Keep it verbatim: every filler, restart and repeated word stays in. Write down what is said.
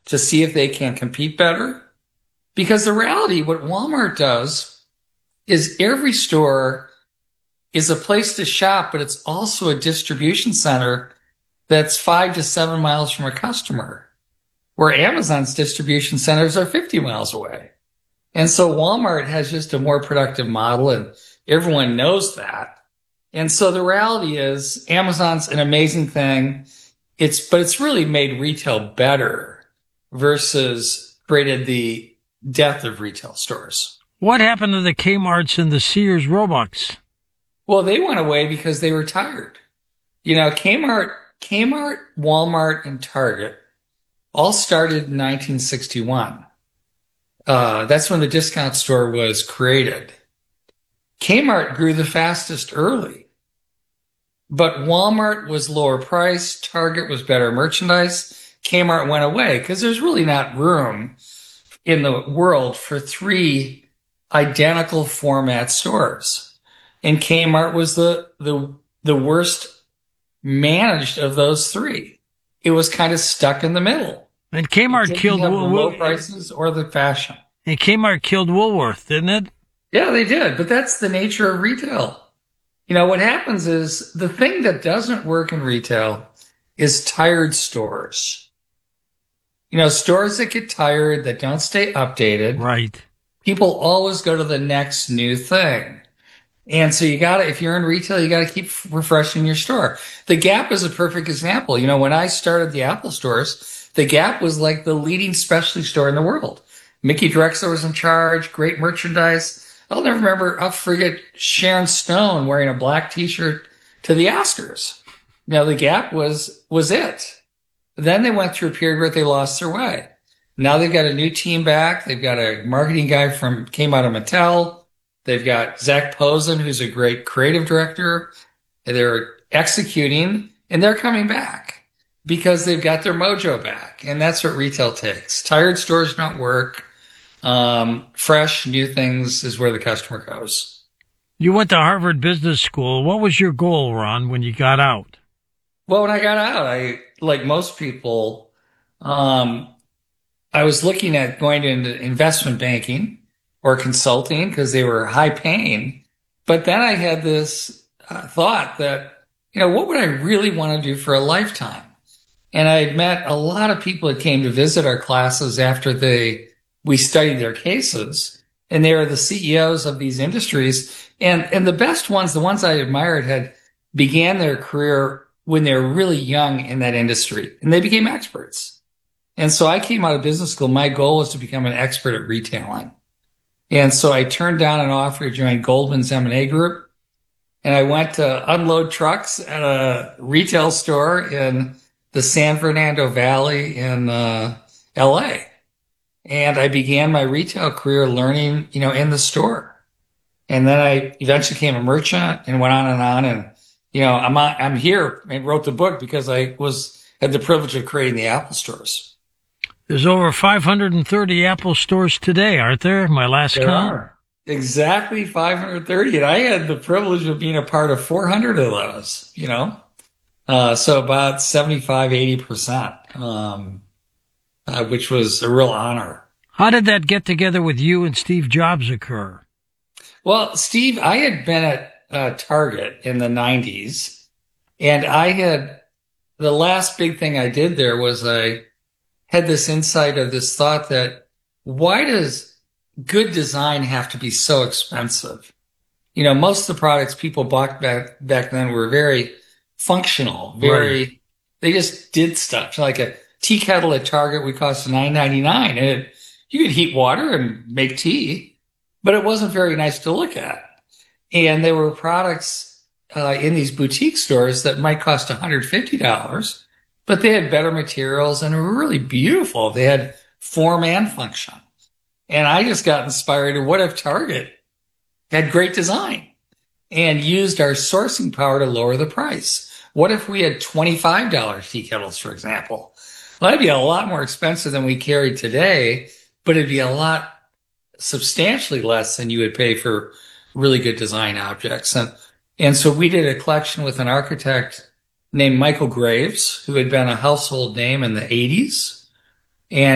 to see if they can compete better. Because the reality, what Walmart does is every store is a place to shop, but it's also a distribution center that's five to seven miles from a customer, where Amazon's distribution centers are fifty miles away. And so Walmart has just a more productive model, and everyone knows that. And so the reality is Amazon's an amazing thing. It's, but it's really made retail better versus created the death of retail stores. What happened to the Kmart's and the Sears Roebucks? Well, they went away because they were tired. You know, Kmart, Kmart, Walmart, and Target all started in nineteen sixty-one. Uh, that's when the discount store was created. Kmart grew the fastest early, but Walmart was lower price. Target was better merchandise. Kmart went away because there's really not room in the world for three identical format stores. And Kmart was the, the, the worst managed of those three. It was kind of stuck in the middle. And Kmart killed the Wool- low prices or the fashion. And Kmart killed Woolworth, didn't it? Yeah, they did. But that's the nature of retail. You know, what happens is the thing that doesn't work in retail is tired stores. You know, stores that get tired, that don't stay updated. Right. People always go to the next new thing. And so you gotta, if you're in retail, you gotta keep refreshing your store. The Gap is a perfect example. You know, when I started the Apple stores, the Gap was like the leading specialty store in the world. Mickey Drexler was in charge, great merchandise. I'll never remember, I'll forget Sharon Stone wearing a black t-shirt to the Oscars. You know, the Gap was, was it. Then they went through a period where they lost their way. Now they've got a new team back. They've got a marketing guy from, came out of Mattel. They've got Zach Posen, who's a great creative director. They're executing, and they're coming back because they've got their mojo back. And that's what retail takes. Tired stores don't work. Um, fresh, new things is where the customer goes. You went to Harvard Business School. What was your goal, Ron, when you got out? Well, when I got out, I, like most people, um, I was looking at going into investment banking or consulting because they were high paying. But then I had this uh, thought that, you know, what would I really want to do for a lifetime? And I had met a lot of people that came to visit our classes after they, we studied their cases, and they were the C E Os of these industries. And, and the best ones, the ones I admired, had began their career when they were really young in that industry, and they became experts. And so I came out of business school. My goal was to become an expert at retailing. And so I turned down an offer to join Goldman's M and A group, and I went to unload trucks at a retail store in the San Fernando Valley in uh, L A. And I began my retail career learning, you know, in the store. And then I eventually became a merchant and went on and on. And, you know, I'm on, I'm here and wrote the book because I was had the privilege of creating the Apple stores. There's over five hundred thirty Apple stores today, aren't there? My last There count. are. Exactly five hundred thirty. And I had the privilege of being a part of four hundred of those, you know, uh, so about seventy-five, eighty percent, um, uh, which was a real honor. How did that get together with you and Steve Jobs occur? Well, Steve, I had been at uh, Target in the nineties, and I had, the last big thing I did there was I had this insight of this thought that why does good design have to be so expensive? You know, most of the products people bought back, back then were very functional, very, right. They just did stuff. Like a tea kettle at Target would cost nine ninety-nine, and it, you could heat water and make tea, but it wasn't very nice to look at. And there were products uh, in these boutique stores that might cost one hundred fifty dollars, but they had better materials and were really beautiful. They had form and function. And I just got inspired. What if Target had great design and used our sourcing power to lower the price? What if we had twenty-five dollars tea kettles, for example? Well, that'd be a lot more expensive than we carry today, but it'd be a lot substantially less than you would pay for really good design objects. And, and so we did a collection with an architect named Michael Graves, who had been a household name in the eighties. And